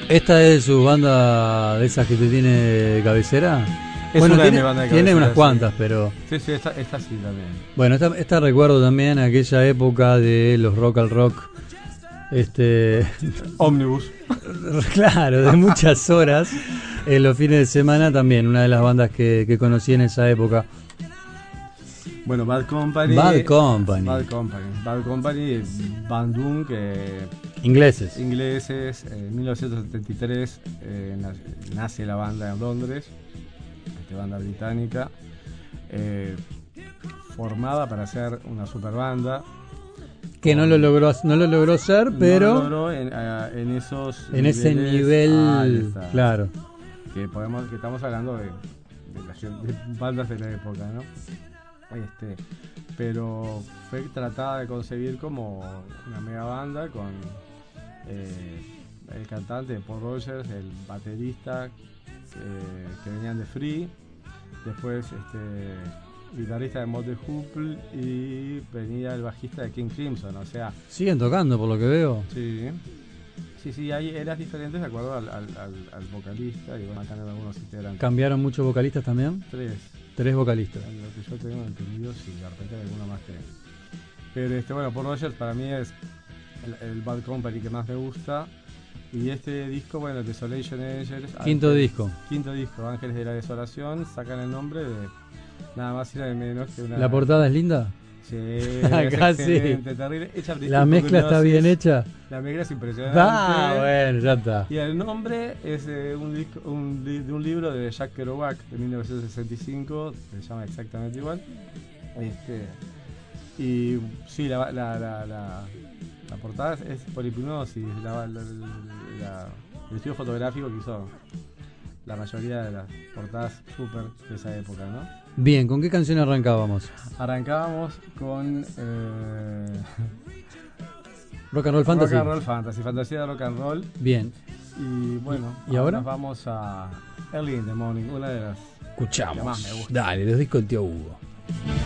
¿Esta es su banda de esas que te tiene de cabecera? Es Bueno, una de tiene, mi banda de tiene cabecera, unas sí. cuantas, pero... Sí, esta sí también. Bueno, esta recuerdo también aquella época de los rock al rock. Omnibus. Claro, de muchas horas en los fines de semana también, una de las bandas que conocí en esa época. Bueno, Bad Company. Bad Company. Bad Company, Bandung, Ingleses. En 1973 nace la banda en Londres, banda británica, formada para ser una super banda. Que no lo logró ser, pero... No lo logró en ese nivel, claro. Que estamos hablando de bandas de la época, ¿no? Pero fue tratada de concebir como una mega banda con el cantante Paul Rogers, el baterista que venían de Free, después guitarrista de Motley Crue y venía el bajista de King Crimson, o sea... Siguen tocando por lo que veo. Sí, hay eras diferentes de acuerdo al vocalista y bueno, acá en algunos integrantes. ¿Cambiaron muchos vocalistas también? Tres vocalistas. En lo que yo tengo entendido, sí, de repente hay alguno más que... Pero bueno, Paul Rogers para mí es el Bad Company que más me gusta. Y este disco, bueno, Desolation Angels... Quinto disco, Ángeles de la Desolación, sacan el nombre de nada más y nada menos que una... ¿La portada es linda? Sí, casi. Terrible. Hecha La mezcla está bien hecha. La mezcla es impresionante. Bueno, ya está. Y el nombre es de un libro de Jack Kerouac de 1965, se llama exactamente igual. Y sí, la portada es por hipnosis, el estudio fotográfico que hizo la mayoría de las portadas super de esa época, ¿no? Bien, ¿con qué canción arrancábamos? Arrancábamos con Rock and Roll Fantasy. Rock and Roll Fantasy, fantasía de rock and roll. Bien. Y bueno, ¿Y ahora? Nos vamos a Early in the Morning, una de las escuchamos. que más me gusta. Dale, los discos del tío Hugo.